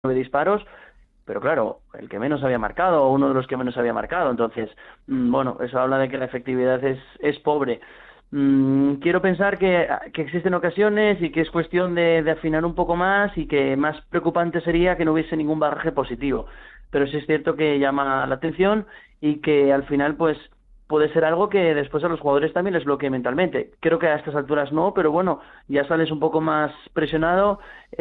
disparos, pero claro, el que menos había marcado, o uno de los que menos había marcado. Entonces, bueno, eso habla de que la efectividad es pobre. Quiero pensar que existen ocasiones y que es cuestión de afinar un poco más, y que más preocupante sería que no hubiese ningún bagaje positivo. Pero sí es cierto que llama la atención, y que al final pues puede ser algo que después a los jugadores también les bloquee mentalmente. Creo que a estas alturas no, pero bueno, ya sales un poco más presionado,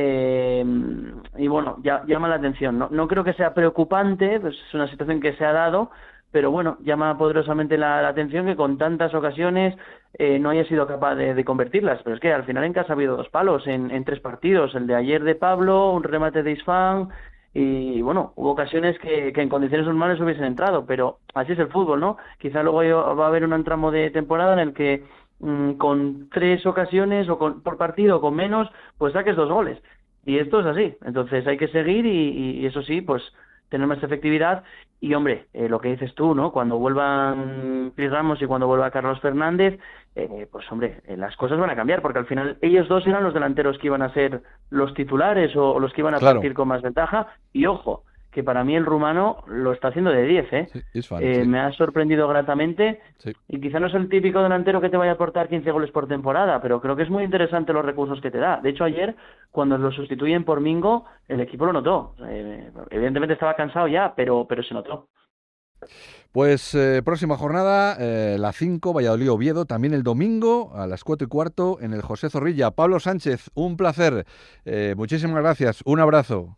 y bueno, ya llama la atención. No creo que sea preocupante, pues es una situación que se ha dado, pero bueno, llama poderosamente la atención que con tantas ocasiones no haya sido capaz de convertirlas. Pero es que al final en casa ha habido 2 palos en 3 partidos, el de ayer de Pablo, un remate de Isfán, y bueno, hubo ocasiones que en condiciones normales hubiesen entrado, pero así es el fútbol, ¿no? Quizá luego va a haber un tramo de temporada en el que con 3 ocasiones por partido o con menos, pues saques 2 goles. Y esto es así. Entonces hay que seguir, y eso sí, pues tener más efectividad. Y hombre, lo que dices tú, ¿no? Cuando vuelvan Cris Ramos y cuando vuelva Carlos Fernández, pues hombre, las cosas van a cambiar, porque al final ellos dos eran los delanteros que iban a ser los titulares, o los que iban a Claro. partir con más ventaja. Y ojo, que para mí el rumano lo está haciendo de 10, ¿eh? Sí, sí. Me ha sorprendido gratamente, Sí. y quizá no es el típico delantero que te vaya a aportar 15 goles por temporada, pero creo que es muy interesante los recursos que te da. De hecho, ayer, cuando lo sustituyen por Mingo, el equipo lo notó. Evidentemente estaba cansado ya, pero se notó. Pues próxima jornada, la 5, Valladolid-Oviedo, también el domingo a las 4:15 en el José Zorrilla. Pablo Sánchez, un placer. Muchísimas gracias. Un abrazo.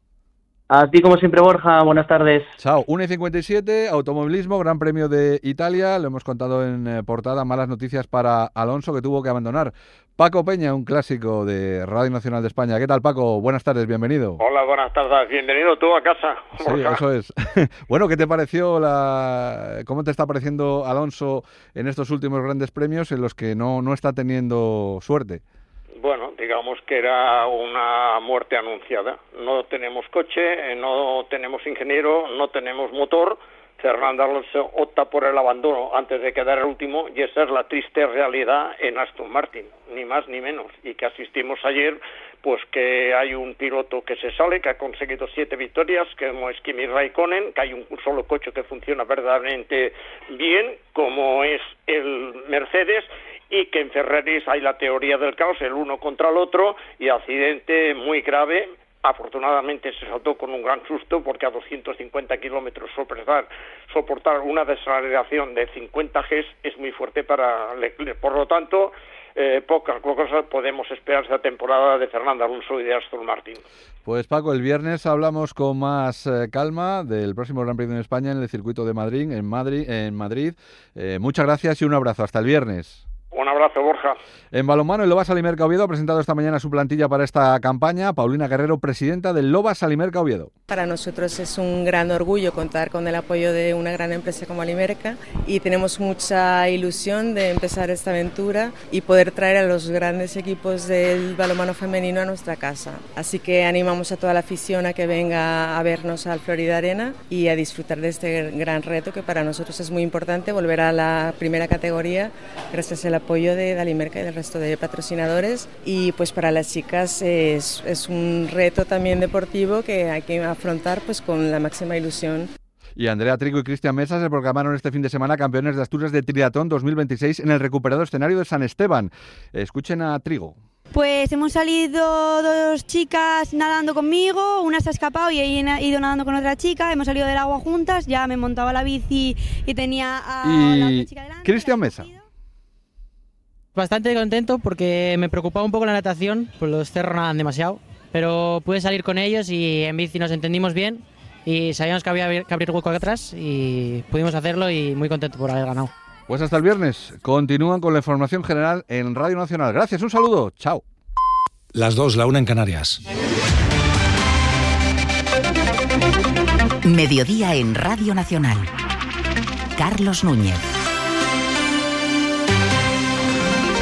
A ti, como siempre, Borja. Buenas tardes. Chao. 1:57, automovilismo, Gran Premio de Italia. Lo hemos contado en portada. Malas noticias para Alonso, que tuvo que abandonar. Paco Peña, un clásico de Radio Nacional de España. ¿Qué tal, Paco? Buenas tardes, bienvenido. Hola, buenas tardes. Bienvenido tú a casa. Sí, eso es. Bueno, ¿qué te pareció cómo te está pareciendo Alonso en estos últimos grandes premios en los que no está teniendo suerte? Bueno, digamos que era una muerte anunciada. No tenemos coche, no tenemos ingeniero, no tenemos motor. Fernando Alonso opta por el abandono antes de quedar el último, y esa es la triste realidad en Aston Martin, ni más ni menos. Y que asistimos ayer, pues que hay un piloto que se sale, que ha conseguido 7 victorias, como es Kimi Raikkonen, que hay un solo coche que funciona verdaderamente bien, como es el Mercedes, y que en Ferraris hay la teoría del caos, el uno contra el otro, y accidente muy grave. Afortunadamente se saltó con un gran susto, porque a 250 kilómetros soportar una desaceleración de 50 Gs es muy fuerte para Leclerc. Por lo tanto, pocas cosas podemos esperar esta temporada de Fernando Alonso y de Aston Martin. Pues Paco, el viernes hablamos con más calma del próximo Gran Premio de España en el circuito de Madrid, en Madrid. Muchas gracias y un abrazo. Hasta el viernes. Un abrazo, Borja. En balonmano, el Lobas Alimerca Oviedo ha presentado esta mañana su plantilla para esta campaña. Paulina Guerrero, presidenta del Lobas Alimerca Oviedo. Para nosotros es un gran orgullo contar con el apoyo de una gran empresa como Alimerca, y tenemos mucha ilusión de empezar esta aventura y poder traer a los grandes equipos del balonmano femenino a nuestra casa. Así que animamos a toda la afición a que venga a vernos al Florida Arena y a disfrutar de este gran reto, que para nosotros es muy importante volver a la primera categoría gracias al apoyo de Alimerca y del resto de patrocinadores. Y pues para las chicas es un reto también deportivo que hay que afrontar pues con la máxima ilusión. Y Andrea Trigo y Cristian Mesa se proclamaron este fin de semana campeones de Asturias de triatlón 2026 en el recuperado escenario de San Esteban. Escuchen a Trigo. Pues hemos salido 2 chicas nadando conmigo, una se ha escapado y he ido nadando con otra chica, hemos salido del agua juntas, ya me montaba a la bici y tenía a la otra chica delante. Cristian Mesa. Bastante contento porque me preocupaba un poco la natación, pues los cerros nadan demasiado, pero pude salir con ellos y en bici nos entendimos bien y sabíamos que había que abrir hueco atrás y pudimos hacerlo, y muy contento por haber ganado. Pues hasta el viernes. Continúan con la información general en Radio Nacional. Gracias, un saludo. Chao. Las 2, la 1 en Canarias. Mediodía en Radio Nacional. Carlos Núñez.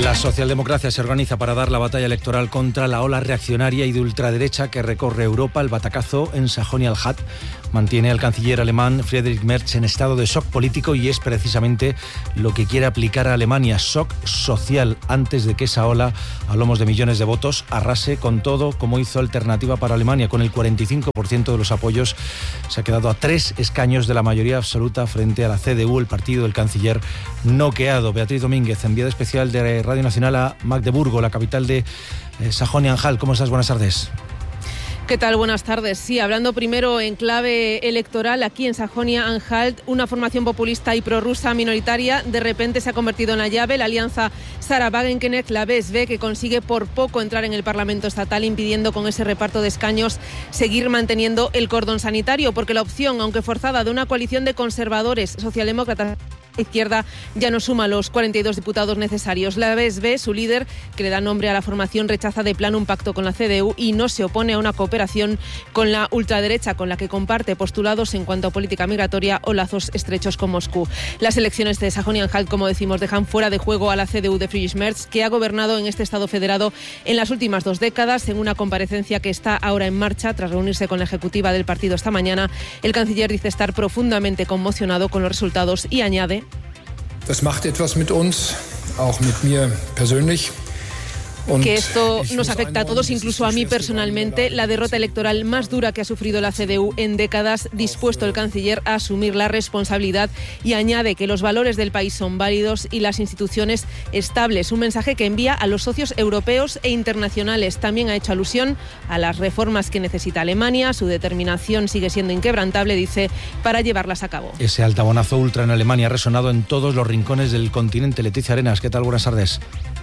La socialdemocracia se organiza para dar la batalla electoral contra la ola reaccionaria y de ultraderecha que recorre Europa. El batacazo en Sajonia-Anhalt mantiene al canciller alemán Friedrich Merz en estado de shock político y es precisamente lo que quiere aplicar a Alemania, shock social, antes de que esa ola, a lomos de millones de votos, arrase con todo, como hizo Alternativa para Alemania. Con el 45% de los apoyos se ha quedado a 3 escaños de la mayoría absoluta frente a la CDU, el partido del canciller noqueado. Beatriz Domínguez, enviada especial de Radio Nacional a Magdeburgo, la capital de Sajonia-Anhalt. ¿Cómo estás? Buenas tardes. ¿Qué tal? Buenas tardes. Sí, hablando primero en clave electoral, aquí en Sajonia-Anhalt, una formación populista y prorrusa minoritaria de repente se ha convertido en la llave, la alianza Sarah Wagenknecht, la BSW, que consigue por poco entrar en el Parlamento estatal, impidiendo con ese reparto de escaños seguir manteniendo el cordón sanitario, porque la opción, aunque forzada, de una coalición de conservadores, socialdemócratas, izquierda ya no suma los 42 diputados necesarios. La BSW, su líder, que le da nombre a la formación, rechaza de plano un pacto con la CDU y no se opone a una cooperación con la ultraderecha, con la que comparte postulados en cuanto a política migratoria o lazos estrechos con Moscú. Las elecciones de Sajonia-Anhalt, como decimos, dejan fuera de juego a la CDU de Friedrich Merz, que ha gobernado en este estado federado en las últimas 2 décadas. En una comparecencia que está ahora en marcha, tras reunirse con la ejecutiva del partido esta mañana, el canciller dice estar profundamente conmocionado con los resultados y añade: Das macht etwas mit uns, auch mit mir persönlich. Que esto nos afecta a todos, incluso a mí personalmente. La derrota electoral más dura que ha sufrido la CDU en décadas, dispuesto el canciller a asumir la responsabilidad, y añade que los valores del país son válidos y las instituciones estables. Un mensaje que envía a los socios europeos e internacionales. También ha hecho alusión a las reformas que necesita Alemania. Su determinación sigue siendo inquebrantable, dice, para llevarlas a cabo. Ese altabonazo ultra en Alemania ha resonado en todos los rincones del continente. Leticia Arenas, ¿qué tal? Buenas tardes.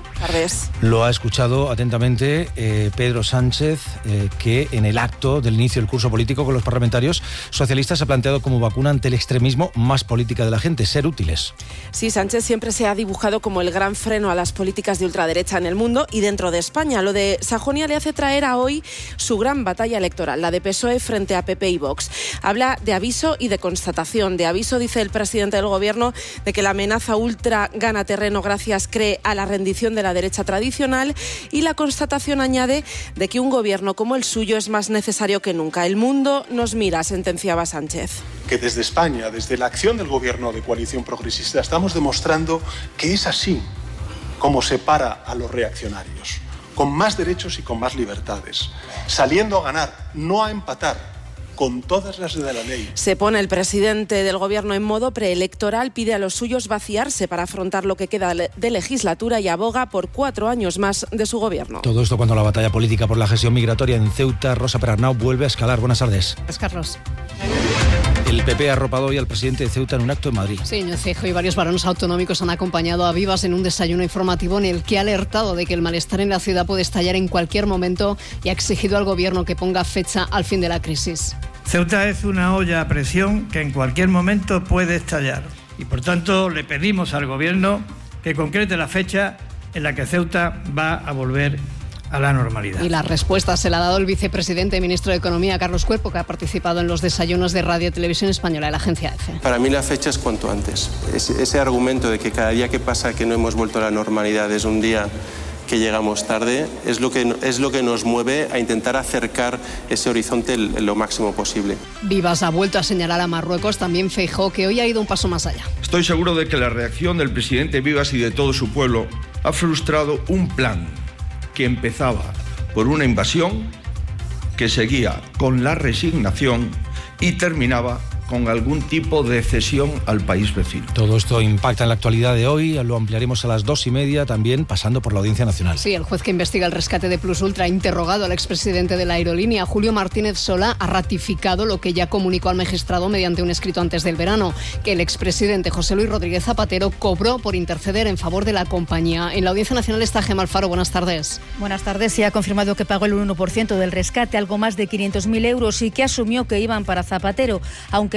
Lo ha escuchado atentamente Pedro Sánchez, que en el acto del inicio del curso político con los parlamentarios socialistas ha planteado como vacuna ante el extremismo más política de la gente, ser útiles. Sí, Sánchez siempre se ha dibujado como el gran freno a las políticas de ultraderecha en el mundo y dentro de España. Lo de Sajonia le hace traer a hoy su gran batalla electoral, la de PSOE frente a PP y Vox. Habla de aviso y de constatación. De aviso, dice el presidente del Gobierno, de que la amenaza ultra gana terreno gracias, cree, a la rendición de la derecha tradicional, y la constatación añade de que un gobierno como el suyo es más necesario que nunca. El mundo nos mira, sentenciaba Sánchez. Que desde España, desde la acción del gobierno de coalición progresista, estamos demostrando que es así como se para a los reaccionarios, con más derechos y con más libertades, saliendo a ganar, no a empatar, con todas las de la ley. Se pone el presidente del Gobierno en modo preelectoral, pide a los suyos vaciarse para afrontar lo que queda de legislatura y aboga por 4 años más de su gobierno. Todo esto cuando la batalla política por la gestión migratoria en Ceuta, Rosa Perarnau, vuelve a escalar. Buenas tardes. Carlos. El PP ha arropado hoy al presidente de Ceuta en un acto en Madrid. Sí, Núñez Feijóo y varios varones autonómicos han acompañado a Vivas en un desayuno informativo en el que ha alertado de que el malestar en la ciudad puede estallar en cualquier momento y ha exigido al gobierno que ponga fecha al fin de la crisis. Ceuta es una olla a presión que en cualquier momento puede estallar y por tanto le pedimos al gobierno que concrete la fecha en la que Ceuta va a volver a la normalidad. Y la respuesta se la ha dado el vicepresidente y ministro de Economía, Carlos Cuerpo, que ha participado en los desayunos de Radio y Televisión Española de la agencia EFE. Para mí la fecha es cuanto antes. Ese argumento de que cada día que pasa que no hemos vuelto a la normalidad es un día que llegamos tarde, es lo que nos mueve a intentar acercar ese horizonte lo máximo posible. Vivas ha vuelto a señalar a Marruecos, también Feijóo, que hoy ha ido un paso más allá. Estoy seguro de que la reacción del presidente Vivas y de todo su pueblo ha frustrado un plan que empezaba por una invasión, que seguía con la resignación y terminaba con algún tipo de cesión al país vecino. Todo esto impacta en la actualidad de hoy, lo ampliaremos a las 2:30, también pasando por la Audiencia Nacional. Sí, el juez que investiga el rescate de Plus Ultra ha interrogado al expresidente de la aerolínea. Julio Martínez Solá ha ratificado lo que ya comunicó al magistrado mediante un escrito antes del verano, que el expresidente José Luis Rodríguez Zapatero cobró por interceder en favor de la compañía. En la Audiencia Nacional está Gemma Alfaro. Buenas tardes. Buenas tardes. Se ha confirmado que pagó el 1% del rescate, algo más de 500.000 euros, y que asumió que iban para Zapatero, aunque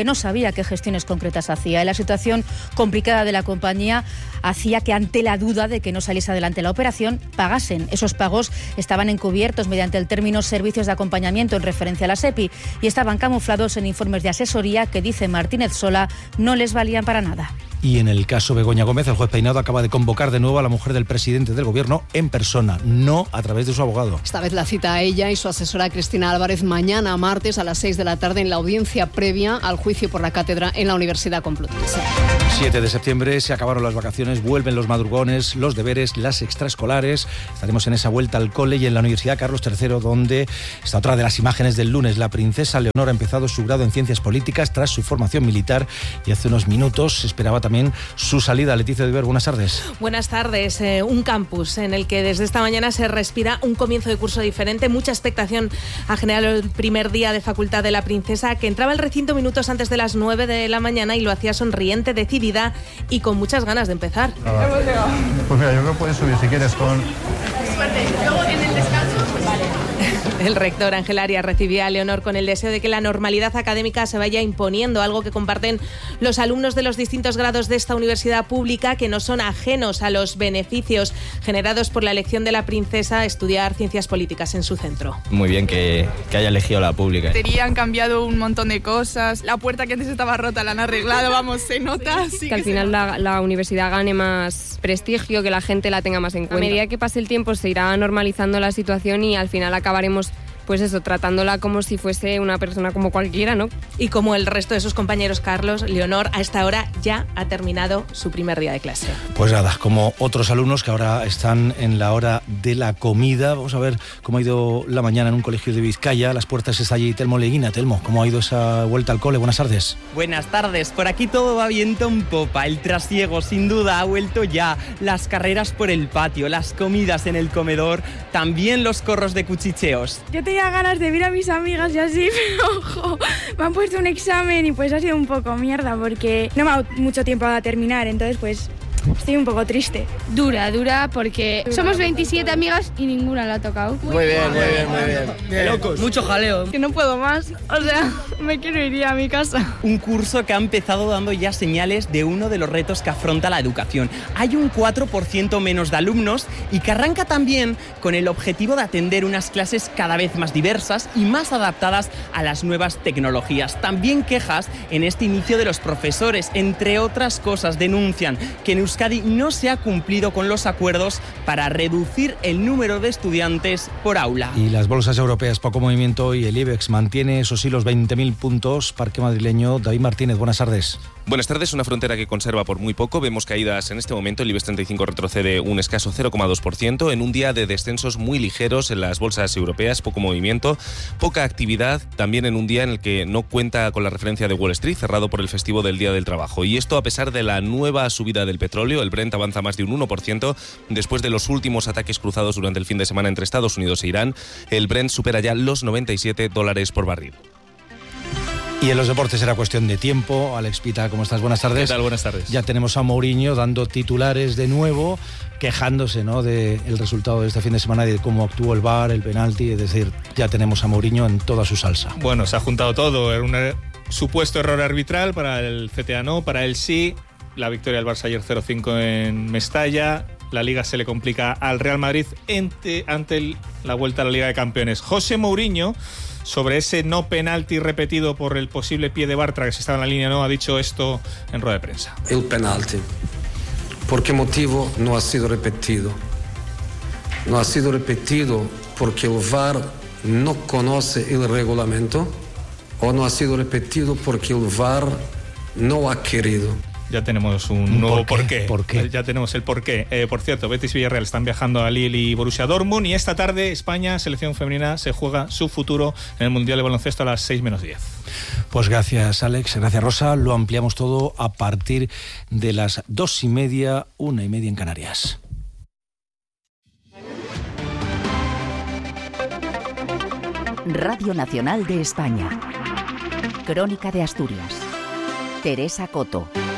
porque no sabía qué gestiones concretas hacía. Y la situación complicada de la compañía hacía que, ante la duda de que no saliese adelante la operación, pagasen. Esos pagos estaban encubiertos mediante el término servicios de acompañamiento en referencia a la SEPI y estaban camuflados en informes de asesoría que, dice Martínez Sola, no les valían para nada. Y en el caso Begoña Gómez, el juez Peinado acaba de convocar de nuevo a la mujer del presidente del Gobierno en persona, no a través de su abogado. Esta vez la cita a ella y su asesora Cristina Álvarez mañana, martes, a las 6 de la tarde, en la audiencia previa al juicio por la cátedra en la Universidad Complutense. 7 de septiembre, se acabaron las vacaciones, vuelven los madrugones, los deberes, las extraescolares. Estaremos en esa vuelta al cole y en la Universidad Carlos III, donde está otra de las imágenes del lunes. La princesa Leonor ha empezado su grado en Ciencias Políticas tras su formación militar y hace unos minutos se esperaba también su salida. Leticia de Ver, buenas tardes. Buenas tardes. Un campus en el que desde esta mañana se respira un comienzo de curso diferente. Mucha expectación ha generado el primer día de facultad de la princesa, que entraba al recinto minutos antes de las 9 de la mañana y lo hacía sonriente, decidida y con muchas ganas de empezar. Hemos llegado. Pues mira, yo creo que puedes subir si quieres con... Suerte. Luego en el descanso. Vale. El rector Ángel Arias recibía a Leonor con el deseo de que la normalidad académica se vaya imponiendo, algo que comparten los alumnos de los distintos grados de esta universidad pública, que no son ajenos a los beneficios generados por la elección de la princesa a estudiar ciencias políticas en su centro. Muy bien que haya elegido la pública. Han cambiado un montón de cosas, la puerta que antes estaba rota la han arreglado, vamos, se nota. Sí, que al final la universidad gane más prestigio, que la gente la tenga más en cuenta. A medida que pase el tiempo se irá normalizando la situación y al final acabaremos, pues eso, tratándola como si fuese una persona como cualquiera, ¿no? Y como el resto de sus compañeros, Carlos, Leonor a esta hora ya ha terminado su primer día de clase. Pues nada, como otros alumnos que ahora están en la hora de la comida. Vamos a ver cómo ha ido la mañana en un colegio de Vizcaya. A las puertas está allí Telmo Leguina. Telmo, ¿cómo ha ido esa vuelta al cole? Buenas tardes. Buenas tardes. Por aquí todo va viento en popa. El trasiego sin duda ha vuelto ya. Las carreras por el patio, las comidas en el comedor, también los corros de cuchicheos. Yo tenía ganas de ver a mis amigas y así, pero ojo, me han puesto un examen y pues ha sido un poco mierda porque no me ha dado mucho tiempo a terminar, entonces pues estoy un poco triste. Dura, porque somos 27 amigas y ninguna la ha tocado. Muy bien. Locos. Mucho jaleo. Que no puedo más, o sea, me quiero ir ya a mi casa. Un curso que ha empezado dando ya señales de uno de los retos que afronta la educación. Hay un 4% menos de alumnos y que arranca también con el objetivo de atender unas clases cada vez más diversas y más adaptadas a las nuevas tecnologías. También quejas en este inicio de los profesores. Entre otras cosas, denuncian que en Euskadi no se ha cumplido con los acuerdos para reducir el número de estudiantes por aula. Y las bolsas europeas, poco movimiento y el IBEX mantiene, eso sí, los 20.000 puntos. Parque madrileño, David Martínez, buenas tardes. Buenas tardes, una frontera que conserva por muy poco. Vemos caídas en este momento. El IBEX 35 retrocede un escaso 0,2% en un día de descensos muy ligeros en las bolsas europeas, poco movimiento, poca actividad, también en un día en el que no cuenta con la referencia de Wall Street, cerrado por el festivo del Día del Trabajo. Y esto a pesar de la nueva subida del petróleo. El Brent avanza más de un 1% después de los últimos ataques cruzados durante el fin de semana entre Estados Unidos e Irán. El Brent supera ya los $97 por barril. Y en los deportes era cuestión de tiempo. Alex Pita, ¿cómo estás? Buenas tardes. ¿Qué tal? Buenas tardes. Ya tenemos a Mourinho dando titulares de nuevo, quejándose, ¿no?, del resultado de este fin de semana y de cómo actuó el VAR, el penalti. Es decir, ya tenemos a Mourinho en toda su salsa. Bueno, se ha juntado todo. Era un supuesto error arbitral, para el CTA no, para él sí. La victoria del Barça ayer 0-5 en Mestalla. La Liga se le complica al Real Madrid ante la vuelta a la Liga de Campeones. José Mourinho, sobre ese no penalti repetido por el posible pie de Bartra, que se estaba en la línea, no, ha dicho esto en rueda de prensa. El penalti. ¿Por qué motivo no ha sido repetido? No ha sido repetido porque el VAR no conoce el reglamento, o no ha sido repetido porque el VAR no ha querido. Ya tenemos un nuevo porqué. ¿Por qué? Ya tenemos el porqué. Por cierto, Betis y Villarreal están viajando a Lille y Borussia Dortmund, y esta tarde España, selección femenina, se juega su futuro en el Mundial de Baloncesto a las 6:10. Pues gracias, Alex, gracias, Rosa. Lo ampliamos todo a partir de las 2:30, 1:30 en Canarias. Radio Nacional de España. Crónica de Asturias. Teresa Coto.